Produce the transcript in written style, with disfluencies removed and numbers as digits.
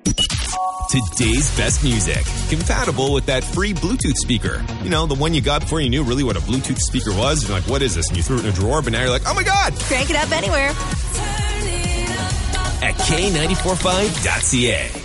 Today's best music. Compatible with that free Bluetooth speaker. You know, the one you got before you knew really what a Bluetooth speaker was. You're like, what is this? And you threw it in a drawer, but now you're like, oh my God! Crank it up anywhere. At K945.ca.